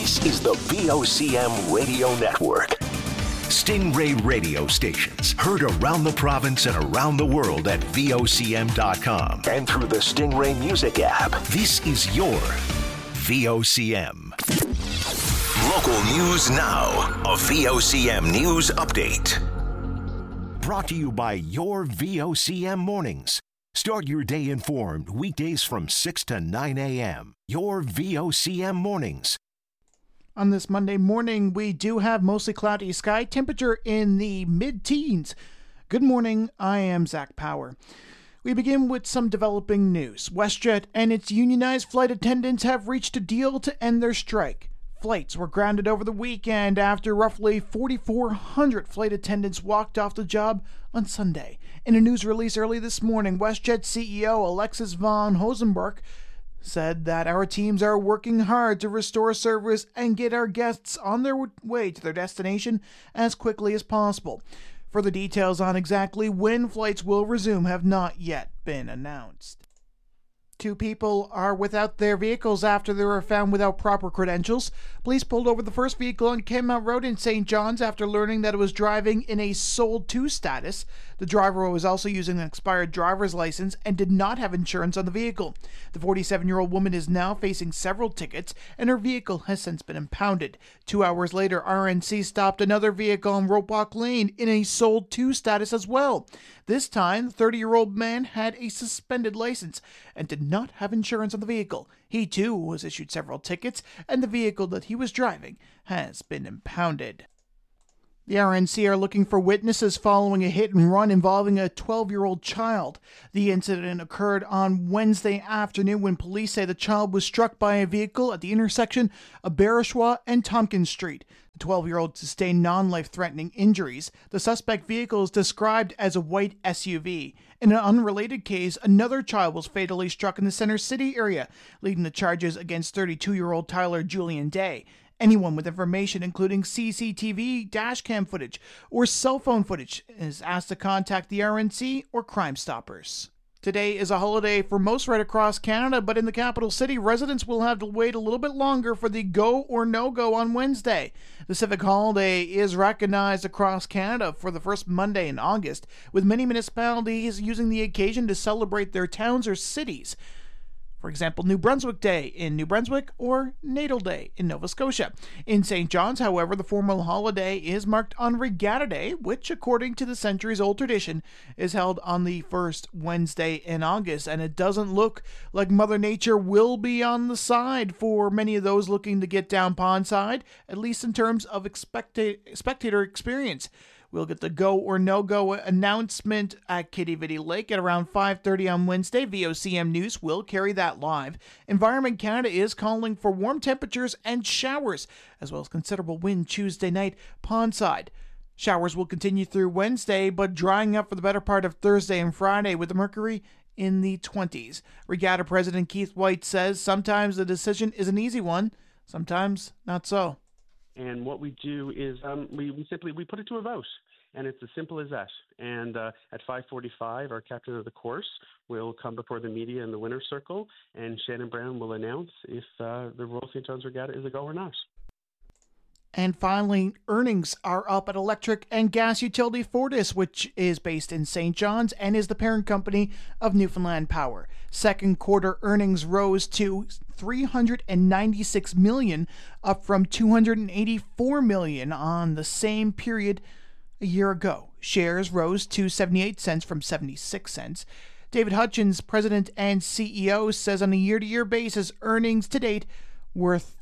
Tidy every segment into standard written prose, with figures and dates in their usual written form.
This is the VOCM Radio Network. Stingray radio stations heard around the province and around the world at VOCM.com and through the Stingray Music app. This is your VOCM. Local news now. A VOCM news update. Brought to you by your VOCM mornings. Start your day informed weekdays from 6 to 9 a.m. Your VOCM mornings. On this Monday morning, we do have mostly cloudy sky, temperature in the mid-teens. Good morning, I am Zach Power. We begin with some developing news. WestJet and its unionized flight attendants have reached a deal to end their strike. Flights were grounded over the weekend after roughly 4,400 flight attendants walked off the job on Sunday. In a news release early this morning, WestJet CEO Alexis von Hosenberg said that our teams are working hard to restore service and get our guests on their way to their destination as quickly as possible. Further details on exactly when flights will resume have not yet been announced. 2 people are without their vehicles after they were found without proper credentials. Police pulled over the first vehicle on Kenmount Road in St. John's after learning that it was driving in a sold to status. The driver was also using an expired driver's license and did not have insurance on the vehicle. The 47-year-old woman is now facing several tickets, and her vehicle has since been impounded. 2 hours later, RNC stopped another vehicle on Roebuck Lane in a sold to status as well. This time, the 30-year-old man had a suspended license and did not have insurance on the vehicle. He too was issued several tickets, and the vehicle that he was driving has been impounded. The RNC are looking for witnesses following a hit and run involving a 12-year-old child. The incident occurred on Wednesday afternoon when police say the child was struck by a vehicle at the intersection of Barishwa and Tompkins Street. The 12-year-old sustained non-life-threatening injuries. The suspect vehicle is described as a white SUV. In an unrelated case, another child was fatally struck in the Center City area, leading to charges against 32-year-old Tyler Julian Day. Anyone with information including CCTV, dashcam footage, or cell phone footage is asked to contact the RNC or Crime Stoppers. Today is a holiday for most right across Canada, but in the capital city, residents will have to wait a little bit longer for the go or no-go on Wednesday. The civic holiday is recognized across Canada for the first Monday in August, with many municipalities using the occasion to celebrate their towns or cities. For example, New Brunswick Day in New Brunswick or Natal Day in Nova Scotia. In St. John's, however, the formal holiday is marked on Regatta Day, which, according to the centuries-old tradition, is held on the first Wednesday in August, and it doesn't look like Mother Nature will be on the side for many of those looking to get down pondside, at least in terms of spectator experience. We'll get the go or no-go announcement at Quidi Vidi Lake at around 5:30 on Wednesday. VOCM News will carry that live. Environment Canada is calling for warm temperatures and showers, as well as considerable wind Tuesday night pondside. Showers will continue through Wednesday, but drying up for the better part of Thursday and Friday with the mercury in the 20s. Regatta President Keith White says sometimes the decision is an easy one, sometimes not so. And what we do is we simply put it to a vote, and it's as simple as that. And at 5:45, our captain of the course will come before the media in the winner's circle, and Shannon Brown will announce if the Royal St. John's Regatta is a go or not. And finally, earnings are up at electric and gas utility Fortis, which is based in St. John's and is the parent company of Newfoundland Power. Second quarter earnings rose to $396 million, up from $284 million on the same period a year ago. Shares rose to 78 cents from 76 cents. David Hutchins, president and CEO, says on a year-to-year basis, earnings to date worth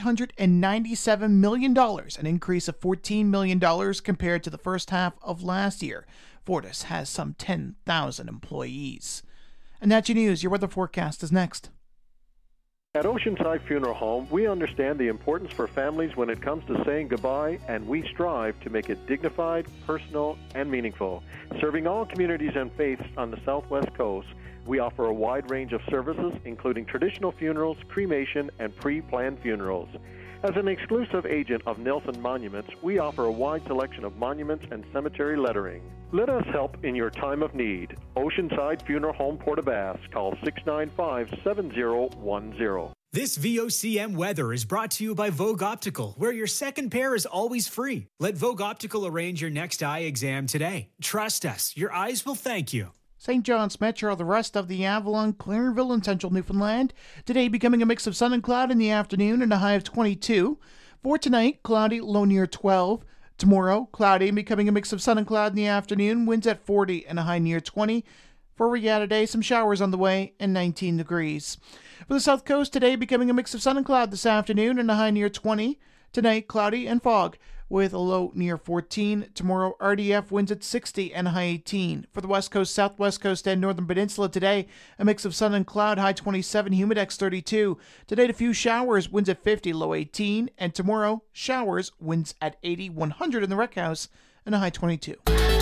$897 million, an increase of $14 million compared to the first half of last year. Fortis has some 10,000 employees. And that's your news. Your weather forecast is next. At Oceanside Funeral Home, we understand the importance for families when it comes to saying goodbye, and we strive to make it dignified, personal, and meaningful. Serving all communities and faiths on the Southwest Coast, we offer a wide range of services, including traditional funerals, cremation, and pre-planned funerals. As an exclusive agent of Nelson Monuments, we offer a wide selection of monuments and cemetery lettering. Let us help in your time of need. Oceanside Funeral Home, Port-aux-Basques. Call 695-7010. This VOCM weather is brought to you by Vogue Optical, where your second pair is always free. Let Vogue Optical arrange your next eye exam today. Trust us, your eyes will thank you. St. John's Metro, the rest of the Avalon, Clarenville, and central Newfoundland. Today becoming a mix of sun and cloud in the afternoon and a high of 22. For tonight, cloudy, low near 12. Tomorrow, cloudy and becoming a mix of sun and cloud in the afternoon, winds at 40 and a high near 20. For Regatta Day, some showers on the way and 19 degrees. For the South Coast, today becoming a mix of sun and cloud this afternoon and a high near 20. Tonight, cloudy and fog with a low near 14. Tomorrow, RDF winds at 60 and a high 18. For the West Coast, Southwest Coast, and Northern Peninsula today, a mix of sun and cloud, high 27, humidex 32. Today, a few showers, winds at 50, low 18. And tomorrow, showers, winds at 80, 100 in the Rec House, and a high 22.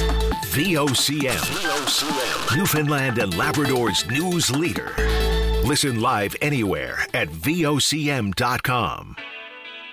VOCM, Newfoundland and Labrador's news leader. Listen live anywhere at VOCM.com.